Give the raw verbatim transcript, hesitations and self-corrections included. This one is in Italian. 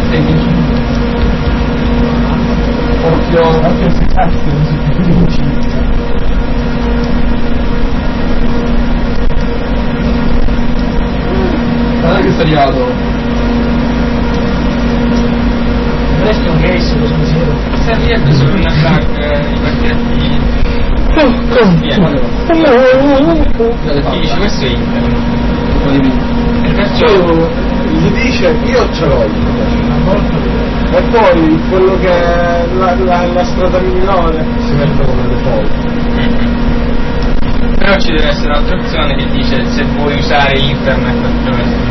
tredici. Occhio, occhio se cazzo, non si capisce. Guarda che sta arrivato. Resti un case, lo sconsiglio. Sta dietro solo una crack di partiti. Finisce, questo è Inter. E perciò gli dice io ce l'ho e poi quello che è la, la, la strada minore si mette come default. Mm-hmm. Però ci deve essere un'altra opzione che dice se vuoi usare internet attraverso